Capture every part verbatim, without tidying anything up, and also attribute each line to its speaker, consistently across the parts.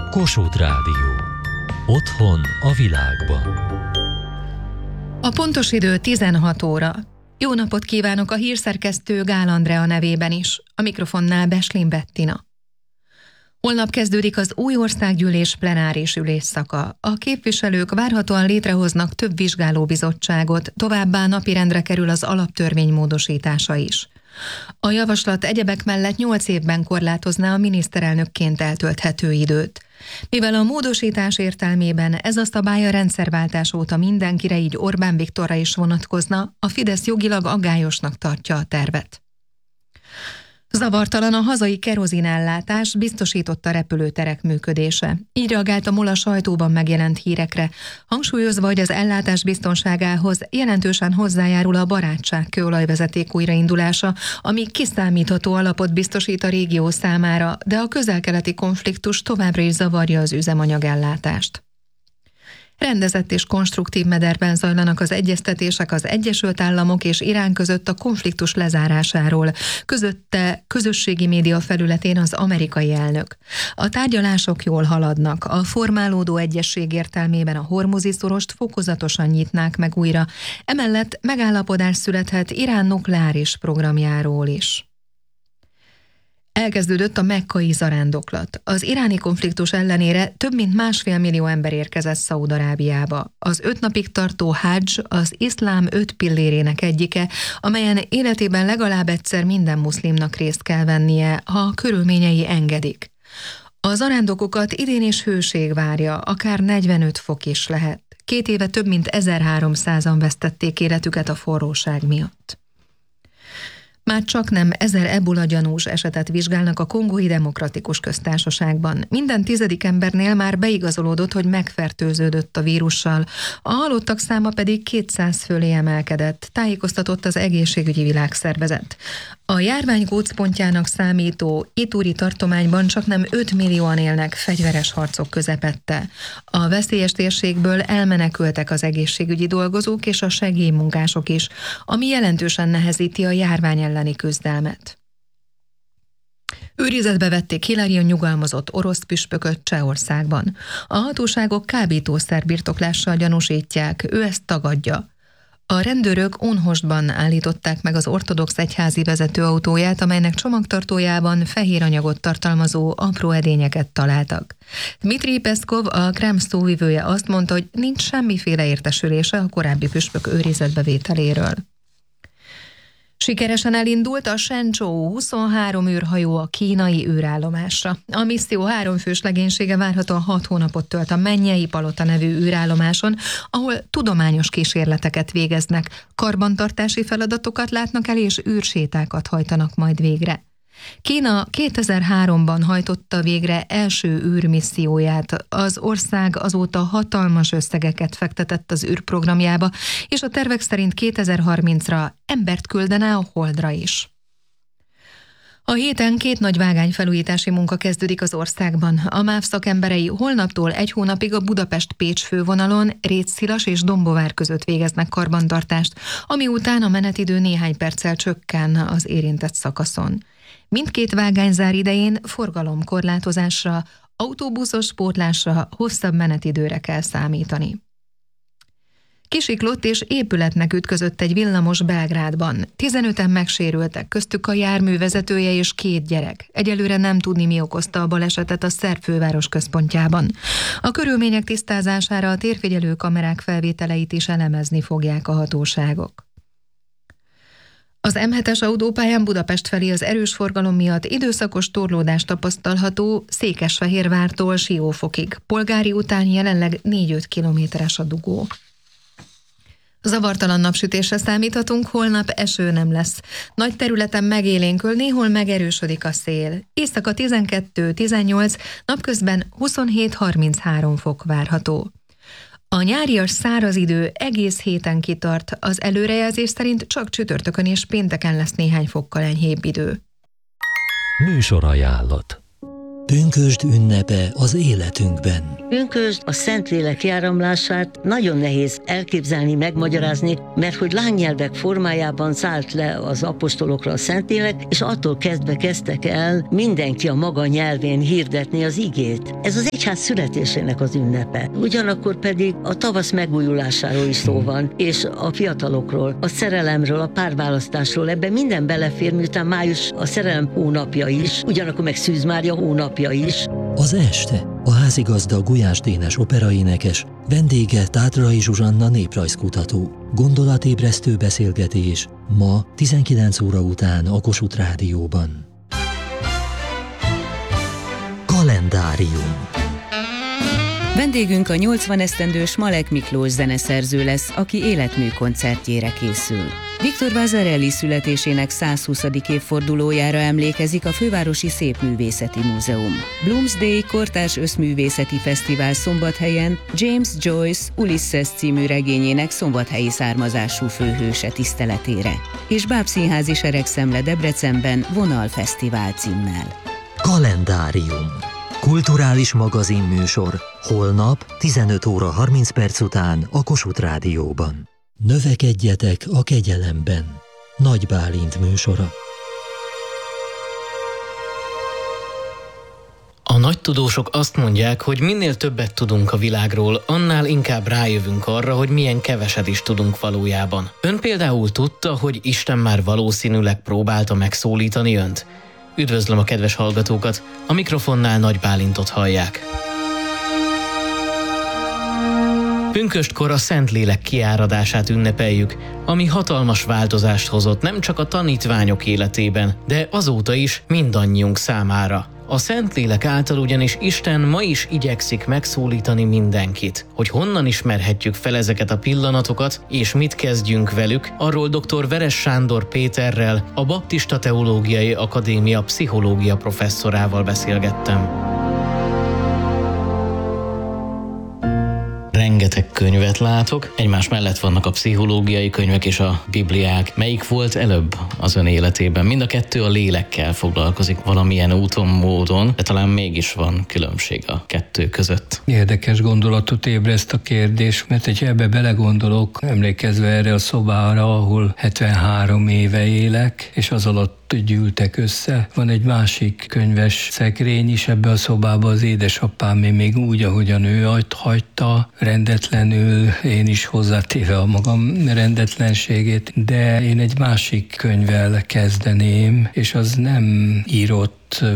Speaker 1: Kossuth Rádió. Otthon a világban.
Speaker 2: A pontos idő tizenhat óra. Jó napot kívánok a hírszerkesztő Gál Andrea nevében is. A mikrofonnál Beslin Bettina. Holnap kezdődik az új országgyűlés plenáris ülésszaka. A képviselők várhatóan létrehoznak több vizsgálóbizottságot, továbbá napirendre kerül az alaptörvény módosítása is. A javaslat egyebek mellett nyolc évben korlátozná a miniszterelnökként eltölthető időt. Mivel a módosítás értelmében ez a szabály a rendszerváltás óta mindenkire, így Orbán Viktorra is vonatkozna, a Fidesz jogilag aggályosnak tartja a tervet. Zavartalan a hazai kerozinellátás, biztosította repülőterek működése. Így reagált a MOL a sajtóban megjelent hírekre, hangsúlyozva, hogy az ellátás biztonságához jelentősen hozzájárul a Barátság kőolajvezeték újraindulása, ami kiszámítható alapot biztosít a régió számára, de a közel-keleti konfliktus továbbra is zavarja az üzemanyagellátást. Rendezett és konstruktív mederben zajlanak az egyeztetések az Egyesült Államok és Irán között a konfliktus lezárásáról, közötte közösségi média felületén az amerikai elnök. A tárgyalások jól haladnak, a formálódó egyesség értelmében a Hormuzi szorost fokozatosan nyitnák meg újra, emellett megállapodás születhet Irán nukleáris programjáról is. Elkezdődött a mekkai zarándoklat. Az iráni konfliktus ellenére több mint másfél millió ember érkezett Szaúd-Arábiába. Az öt napig tartó hadzs az iszlám öt pillérének egyike, amelyen életében legalább egyszer minden muszlimnak részt kell vennie, ha a körülményei engedik. A zarándokokat idén is hőség várja, akár negyvenöt fok is lehet. Két éve több mint ezerháromszázan vesztették életüket a forróság miatt. Már csak nem ezer ebola gyanús esetet vizsgálnak a Kongói Demokratikus Köztársaságban. Minden tizedik embernél már beigazolódott, hogy megfertőződött a vírussal, a halottak száma pedig kétszáz fölé emelkedett, tájékoztatott az Egészségügyi Világszervezet. A járvány gócpontjának számító Ituri tartományban csaknem öt millióan élnek fegyveres harcok közepette. A veszélyes térségből elmenekültek az egészségügyi dolgozók és a segélymunkások is, ami jelentősen nehezíti a járvány elleni küzdelmet. Őrizetbe vették Hilarion nyugalmazott orosz püspököt Csehországban. A hatóságok kábítószer birtoklással gyanúsítják, ő ezt tagadja. A rendőrök Unhostban állították meg az ortodox egyházi vezetőautóját, amelynek csomagtartójában fehér anyagot tartalmazó apró edényeket találtak. Dmitri Peszkov, a Kreml szóvivője azt mondta, hogy nincs semmiféle értesülése a korábbi püspök őrizetbevételéről. Sikeresen elindult a Shenzhou huszonhárom űrhajó a kínai űrállomásra. A misszió háromfős legénysége várhatóan hat hónapot tölt a Mennyei Palota nevű űrállomáson, ahol tudományos kísérleteket végeznek, karbantartási feladatokat látnak el és űrsétákat hajtanak majd végre. Kína kétezer-háromban hajtotta végre első űrmisszióját, az ország azóta hatalmas összegeket fektetett az űrprogramjába, és a tervek szerint kétezer-harmincra embert küldene a Holdra is. A héten két nagy vágányfelújítási munka kezdődik az országban. A MÁV szakemberei holnaptól egy hónapig a Budapest-Pécs fővonalon Rétszilas és Dombovár között végeznek karbantartást, ami után a menetidő néhány perccel csökken az érintett szakaszon. Mindkét vágányzár idején forgalomkorlátozásra, autóbuszos pótlásra, hosszabb menetidőre kell számítani. Kisiklott és épületnek ütközött egy villamos Belgrádban. tizenöten megsérültek, köztük a jármű vezetője és két gyerek. Egyelőre nem tudni, mi okozta a balesetet a szerb főváros központjában. A körülmények tisztázására a térfigyelő kamerák felvételeit is elemezni fogják a hatóságok. Az em hetes autópályán Budapest felé az erős forgalom miatt időszakos torlódás tapasztalható Székesfehérvártól Siófokig. Polgári után jelenleg négy-öt kilométeres a dugó. Zavartalan napsütésre számíthatunk, holnap eső nem lesz. Nagy területen megélénkül, néhol megerősödik a szél. Éjszaka tizenkettő-tizennyolc, napközben huszonhét-harminchárom fok várható. A nyárias száraz idő egész héten kitart, az előrejelzés szerint csak csütörtökön és pénteken lesz néhány fokkal enyhébb idő.
Speaker 1: Műsorajánlat. Pünkösd ünnepe az életünkben.
Speaker 3: Pünkösd a Szentlélek kiáramlását nagyon nehéz elképzelni, megmagyarázni, mert hogy lánynyelvek formájában szállt le az apostolokra a Szentlélek, és attól kezdve kezdtek el mindenki a maga nyelvén hirdetni az igét. Ez az egyház születésének az ünnepe. Ugyanakkor pedig a tavasz megújulásáról is szó van, és a fiatalokról, a szerelemről, a párválasztásról, ebben minden belefér, miután május a szerelem hónapja is, ugyanakkor meg Szűz Mária hónapja is.
Speaker 1: Az este a házigazda Gulyás Dénes operaénekes, vendége Tátrai Zsuzsanna néprajzkutató. Gondolatébresztő beszélgetés ma tizenkilenc óra után a Kossuth Rádióban. Kalendárium.
Speaker 4: Vendégünk a nyolcvan esztendős Malek Miklós zeneszerző lesz, aki életmű koncertjére készül. Viktor Vasarely születésének száz huszadik évfordulójára emlékezik a Fővárosi Szépművészeti Múzeum. Bloomsday kortárs összművészeti fesztivál Szombathelyen James Joyce Ulysses című regényének szombathelyi származású főhőse tiszteletére, és Bábszínházi Seregszemle Debrecenben Vonalfesztivál címmel.
Speaker 1: Kalendárium. Kulturális magazinműsor holnap tizenöt óra harminc perc után a Kossuth Rádióban. Növekedjetek a kegyelemben. Nagy Bálint műsora.
Speaker 5: A nagy tudósok azt mondják, hogy minél többet tudunk a világról, annál inkább rájövünk arra, hogy milyen keveset is tudunk valójában. Ön például tudta, hogy Isten már valószínűleg próbálta megszólítani önt? Üdvözlöm a kedves hallgatókat, a mikrofonnál Nagy Bálintot hallják. Pünköstkor a Szentlélek kiáradását ünnepeljük, ami hatalmas változást hozott nem csak a tanítványok életében, de azóta is mindannyiunk számára. A Szentlélek által ugyanis Isten ma is igyekszik megszólítani mindenkit. Hogy honnan ismerhetjük fel ezeket a pillanatokat, és mit kezdjünk velük, arról dr. Veres Sándor Péterrel, a Baptista Teológiai Akadémia pszichológia professzorával beszélgettem. Rengeteg könyvet látok, egymás mellett vannak a pszichológiai könyvek és a bibliák. Melyik volt előbb az ön életében? Mind a kettő a lélekkel foglalkozik valamilyen úton, módon, de talán mégis van különbség a kettő között.
Speaker 6: Érdekes gondolatot ébreszt a kérdés, mert hogyha ebbe belegondolok, emlékezve erre a szobára, ahol hetvenhárom éve élek, és az alatt gyűltek össze. Van egy másik könyves szekrény is ebbe a szobába, az édesapám még úgy, ahogyan ő hagyta, rendetlenül, én is hozzátéve a magam rendetlenségét, de én egy másik könyvvel kezdeném, és az nem írott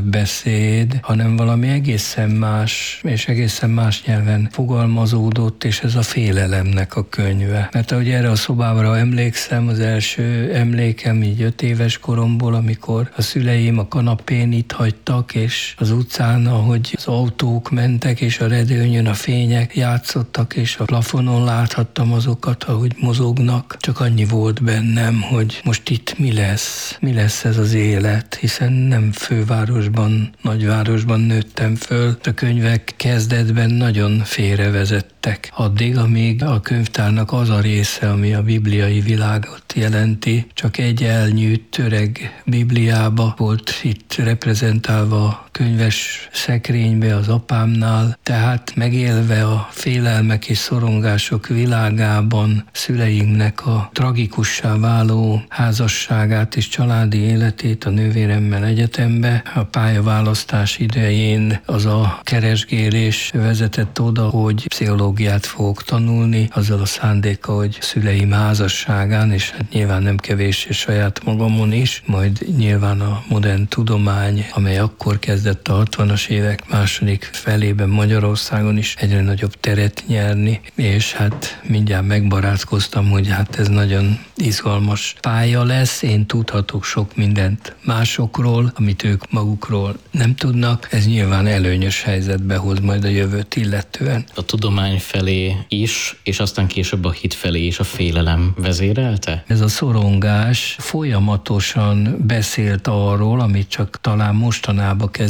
Speaker 6: beszéd, hanem valami egészen más, és egészen más nyelven fogalmazódott, és ez a félelemnek a könyve. Mert ahogy erre a szobára emlékszem, az első emlékem így öt éves koromból, amikor a szüleim a kanapén itt hagytak, és az utcán, ahogy az autók mentek, és a redőnyön a fények játszottak, és a plafonon láthattam azokat, ahogy mozognak. Csak annyi volt bennem, hogy most itt mi lesz? Mi lesz ez az élet? Hiszen nem fővárosban, nagyvárosban nőttem föl. A könyvek kezdetben nagyon félrevezettek. Addig, amíg a könyvtárnak az a része, ami a bibliai világot jelenti, csak egy elnyűjt öreg Bibliába volt itt reprezentálva a könyves szekrénybe az apámnál, tehát megélve a félelmek és szorongások világában szüleimnek a tragikussá váló házasságát és családi életét a nővéremmel egyetembe, a pályaválasztás idején az a keresgélés vezetett oda, hogy pszichológiát fogok tanulni, azzal a szándéka, hogy szüleim házasságán, és hát nyilván nem kevés és saját magamon is, majd nyilván a modern tudomány, amely akkor kezdett a hatvanas évek második felében Magyarországon is egyre nagyobb teret nyerni, és hát mindjárt megbarátkoztam, hogy hát ez nagyon izgalmas pálya lesz, én tudhatok sok mindent másokról, amit ők magukról nem tudnak, ez nyilván előnyös helyzetbe hoz majd a jövőt illetően.
Speaker 5: A tudomány felé is, és aztán később a hit felé is a félelem vezérelte?
Speaker 6: Ez a szorongás folyamatosan beszélt arról, amit csak talán mostanában kezd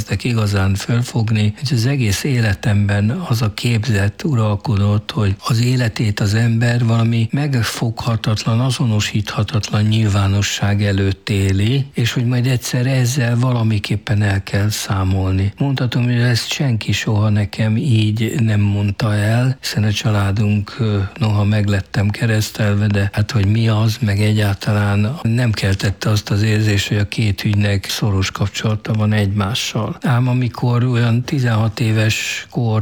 Speaker 6: kezdek igazán fölfogni, hogy az egész életemben az a képzet uralkodott, hogy az életét az ember valami megfoghatatlan, azonosíthatatlan nyilvánosság előtt éli, és hogy majd egyszer ezzel valamiképpen el kell számolni. Mondhatom, hogy ezt senki soha nekem így nem mondta el, hiszen a családunk noha meglettem keresztelve, de hát hogy mi az, meg egyáltalán nem keltette azt az érzést, hogy a két ügynek szoros kapcsolata van egymással. Ám amikor olyan tizenhat éves kor